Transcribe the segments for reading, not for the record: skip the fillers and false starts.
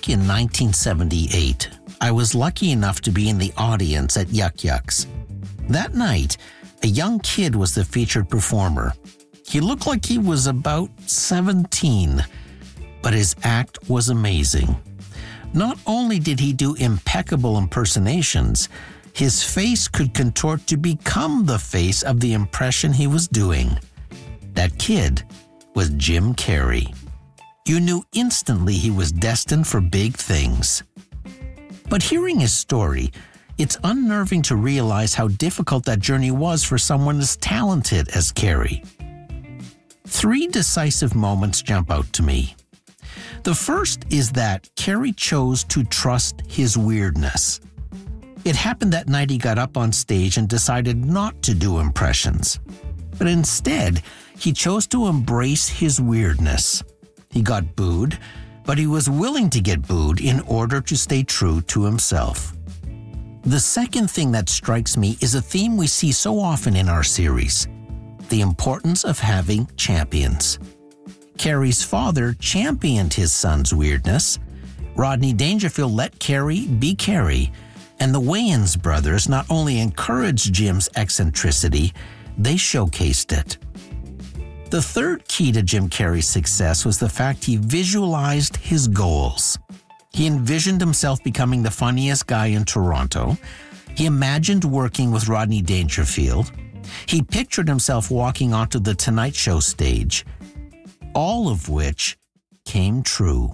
back in 1978, I was lucky enough to be in the audience at Yuk Yuk's. That night, a young kid was the featured performer. He looked like he was about 17, but his act was amazing. Not only did he do impeccable impersonations, his face could contort to become the face of the impression he was doing. That kid was Jim Carrey. You knew instantly he was destined for big things. But hearing his story, it's unnerving to realize how difficult that journey was for someone as talented as Carrey. 3 decisive moments jump out to me. The first is that Carrey chose to trust his weirdness. It happened that night he got up on stage and decided not to do impressions. But instead, he chose to embrace his weirdness. He got booed, but he was willing to get booed in order to stay true to himself. The second thing that strikes me is a theme we see so often in our series: the importance of having champions. Carrey's father championed his son's weirdness. Rodney Dangerfield let Carrey be Carrey, and the Wayans brothers not only encouraged Jim's eccentricity, they showcased it. The third key to Jim Carrey's success was the fact he visualized his goals. He envisioned himself becoming the funniest guy in Toronto. He imagined working with Rodney Dangerfield. He pictured himself walking onto the Tonight Show stage, all of which came true.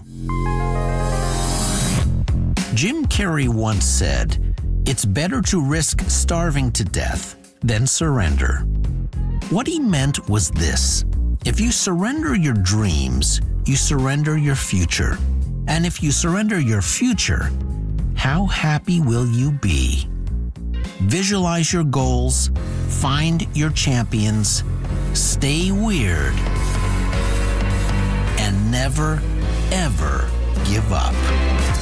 Jim Carrey once said, "It's better to risk starving to death than surrender." What he meant was this: if you surrender your dreams, you surrender your future. And if you surrender your future, how happy will you be? Visualize your goals, find your champions, stay weird, and never, ever give up.